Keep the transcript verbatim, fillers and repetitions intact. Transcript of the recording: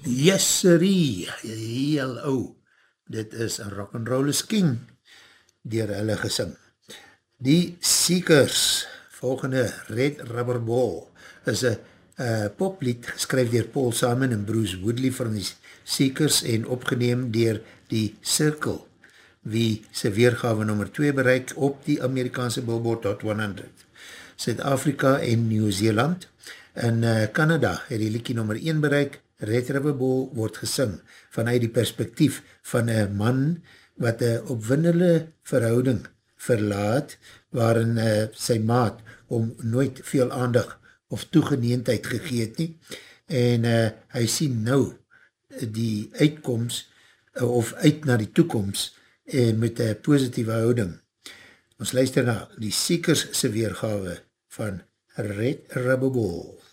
Yes, siree, heel ou. Dit is Rock'n'Roll is King, dier hulle gesing. Die Seekers, volgende Red Rubber Ball, is een uh, poplied geskryf dier Paul Simon en Bruce Woodley van die Seekers en opgeneem dier die Circle, wie sy weergawe nummer twee bereik op die Amerikaanse Billboard Hot honderd. Suid-Afrika en Nieuw-Zeeland. In uh, Canada het die liekie nummer een bereik. Red Rubber Ball word gesing vanuit die perspektief van een man wat een opwindende verhouding verlaat, waarin uh, sy maat om nooit veel aandag of toegeneendheid gegeet nie, en uh, hy sien nou die uitkomst, uh, of uit na die toekomst, uh, met een positieve houding. Ons luister na die Seekers se weergawe van Red Rubber Ball.